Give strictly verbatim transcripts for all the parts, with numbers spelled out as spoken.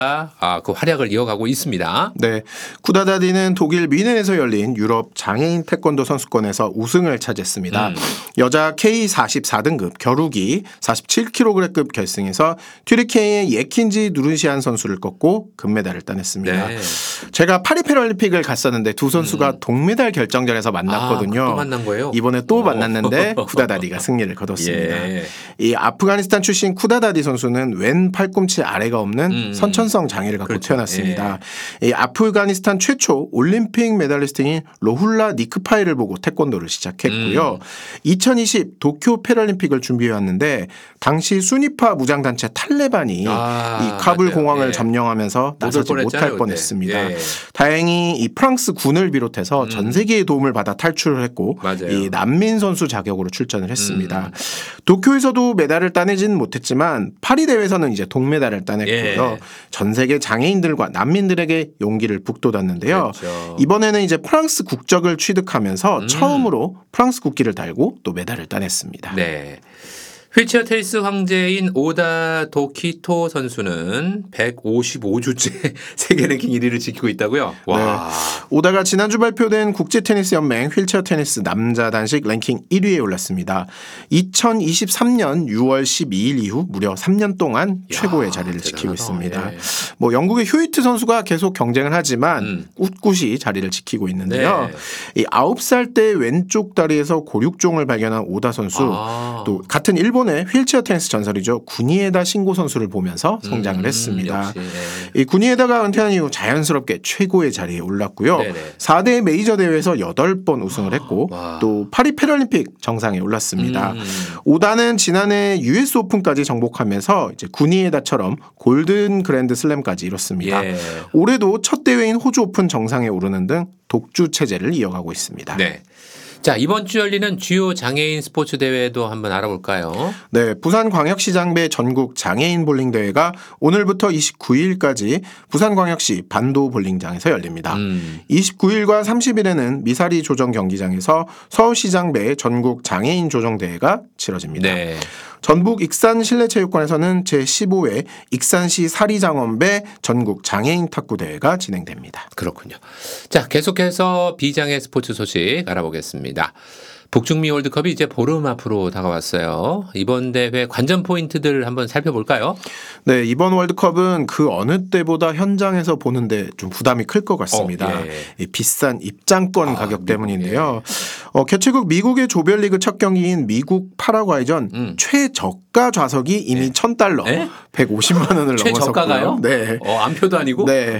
아, 그 활약을 이어가고 있습니다. 네, 쿠다다디는 독일 뮌헨에서 열린 유럽 장애인 태권도 선수권에서 우승을 차지했습니다. 음. 여자 케이 사십사 등급 겨루기 사십칠 킬로그램급 결승에서 튀르키예의 예킨지 누르시안 선수를 꺾고 금메달을 따냈습니다. 네. 제가 파리 패럴림픽을 갔었는데 두 선수가 음. 동메달 결정전에서 만났거든요. 아, 또 만난 거예요? 이번에 또 오. 만났는데 쿠다다디가 승리를 거뒀습니다. 예. 이 아프가니스탄 출신 쿠다다디 선수는 왼 팔꿈치 아래가 없는 음. 선천 성 장애를 갖고 그렇죠. 태어났습니다. 예. 이 아프가니스탄 최초 올림픽 메달리스트인 로훌라 니크파이를 보고 태권도를 시작했고요. 음. 이천이십 도쿄 패럴림픽을 준비해왔는데 당시 수니파 무장단체 탈레반이 아, 이 카불 맞아요. 공항을 예. 점령하면서 나서지 못할 뻔했습니다. 예. 다행히 이 프랑스 군을 비롯해서 음. 전 세계의 도움을 받아 탈출을 했고 맞아요. 이 난민 선수 자격으로 출전을 했습니다. 음. 도쿄에서도 메달을 따내지는 못했지만 파리 대회에서는 이제 동메달을 따냈고요. 예. 전 세계 장애인들과 난민들에게 용기를 북돋았는데요. 그렇죠. 이번에는 이제 프랑스 국적을 취득하면서 음. 처음으로 프랑스 국기를 달고 또 메달을 따냈습니다. 네. 휠체어 테니스 황제인 오다 도키토 선수는 백오십오 주째 세계 랭킹 일 위를 지키고 있다고요? 와. 네. 오다가 지난주 발표된 국제테니스연맹 휠체어 테니스 남자 단식 랭킹 일 위에 올랐습니다. 이천이십삼 년 유월 십이일 이후 무려 삼 년 동안 야, 최고의 자리를 대단하다. 지키고 있습니다. 예. 뭐 영국의 휴이트 선수가 계속 경쟁을 하지만 음. 꿋꿋이 자리를 지키고 있는데요. 네. 이 아홉 살 때 왼쪽 다리에서 골육종을 발견한 오다 선수 아. 또 같은 일본 일본의 휠체어 테니스 전설이죠. 구니에다 신고 선수를 보면서 성장을 음, 했습니다. 역시, 네. 이 구니에다가 은퇴한 이후 자연스럽게 최고의 자리에 올랐고요. 네네. 사 대 메이저 대회에서 여덟 번 우승을 했고 와. 또 파리 패럴림픽 정상에 올랐습니다. 음. 오다는 지난해 유에스 오픈까지 정복하면서 이제 구니에다처럼 골든 그랜드 슬램까지 이뤘습니다. 예. 올해도 첫 대회인 호주 오픈 정상에 오르는 등 독주 체제를 이어가고 있습니다. 네. 자, 이번 주 열리는 주요 장애인 스포츠 대회도 한번 알아볼까요? 네, 부산광역시장배 전국 장애인 볼링 대회가 오늘부터 이십구 일까지 부산광역시 반도 볼링장에서 열립니다. 음. 이십구 일과 삼십 일에는 미사리 조정 경기장에서 서울시장배 전국 장애인 조정 대회가 치러집니다. 네. 전북 익산 실내체육관에서는 제십오 회 익산시 사리장원배 전국 장애인 탁구 대회가 진행됩니다. 그렇군요. 자, 계속해서 비장애 스포츠 소식 알아보겠습니다. 북중미 월드컵이 이제 보름 앞으로 다가왔어요. 이번 대회 관전 포인트들 한번 살펴볼까요? 네, 이번 월드컵은 그 어느 때보다 현장에서 보는데 좀 부담이 클 것 같습니다. 어, 예. 비싼 입장권 아, 가격 때문인데요. 예. 어, 개최국 미국의 조별리그 첫 경기인 미국 파라과이전 음. 최저가 좌석이 이미 네. 천 달러, 네? 백오십만 원을 넘어섰고요. 최저가가요? 네. 어, 안표도 아니고? 네.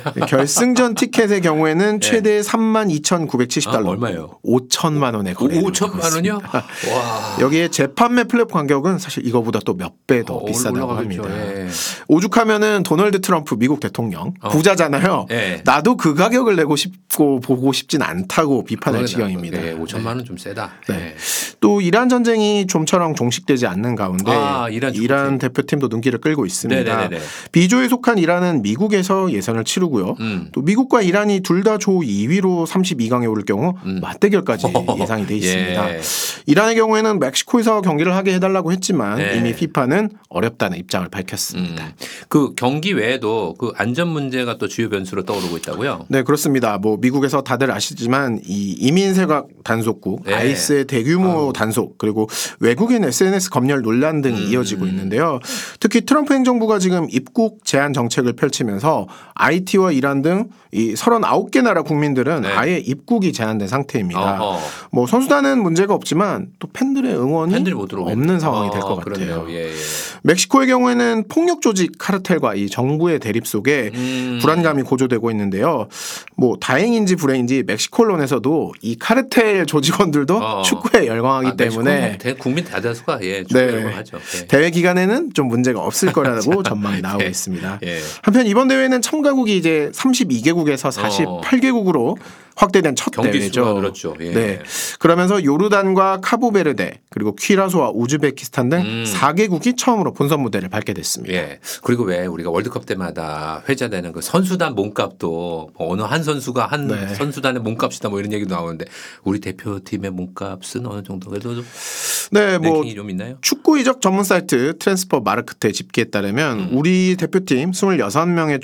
결승전 티켓의 경우에는 네. 최대 삼만 이천구백칠십 달러. 아, 얼마예요? 오천만 원에 거래. 오천만 원이요? 와. 여기에 재판매 플랫폼 가격은 사실 이거보다 또 몇 배 더 어, 비싸다고 합니다. 예. 오죽하면은 도널드 트럼프 미국 대통령 어. 부자잖아요. 예. 나도 그 가격을 내고 싶고 보고 싶진 않다고 비판할 지경입니다. 네, 오천만 원 좀 세다. 네. 네. 또 이란 전쟁이 좀처럼 종식되지 않는 가운데 아, 이란, 이란 대표팀도 눈길을 끌고 있습니다. 네네네네. B조에 속한 이란은 미국에서 예선을 치르고요. 음. 또 미국과 이란이 둘 다 조 이 위로 삼십이 강에 오를 경우 음. 맞대결까지 예상이 돼 있습니다. 예. 이란의 경우에는 멕시코에서 경기를 하게 해달라고 했지만 네. 이미 피파는 어렵다는 입장을 밝혔습니다. 음. 그 경기 외에도 그 안전 문제가 또 주요 변수로 떠오르고 있다고요? 네, 그렇습니다. 뭐 미국에서 다들 아시지만 이 이민세각 단속국, 네. 아이에스의 대규모 어. 단속 그리고 외국인 에스엔에스 검열 논란 등이 음. 이어지고 있는데요. 특히 트럼프 행정부가 지금 입국 제한 정책을 펼치면서 아이티와 이란 등 이 서른아홉 개 나라 국민들은 네. 아예 입국이 제한된 상태입니다. 어허. 뭐 선수단은 문제가 없지만 또 팬들의 응원이 팬들이 못 없는 상황이 될 것 어, 같아요. 예, 예. 멕시코의 경우에는 폭력 조직 카르텔과 이 정부의 대립 속에 음. 불안감이 고조되고 있는데요. 뭐 다행인지 불행인지 멕시코 언론에서도 이 카르텔 조직원들도 어. 축구에 열광하기 아, 때문에 국민 대다수가 예, 축구에 네. 열광하죠. 예. 대회 기간에는 좀 문제가 없을 거라고 전망이 나오고 예. 있습니다. 예. 한편 이번 대회는 참가국이 이제 삼십이 개국에서 사십팔 개국으로 확대된 첫 경기 대회죠. 수가 늘었죠. 예. 네. 그러면서 요르단과 카보베르데 그리고 퀴라소와 우즈베키스탄 등 음. 사 개국이 처음으로 본선 무대를 밟게 됐습니다. 예. 그리고 왜 우리가 월드컵 때마다 회자되는 그 선수단 몸값도 뭐 어느 한 선수가 한 네. 선수단의 몸값이다 뭐 이런 얘기도 나오는데 우리 대표팀의 몸값은 어느 정도 그래도 좀 네, 뭐 랭킹이 좀 있나요? 축구 이적 전문 사이트 트랜스퍼 마르크트의 집계에 따르면 음. 우리 대표팀 이십육 명의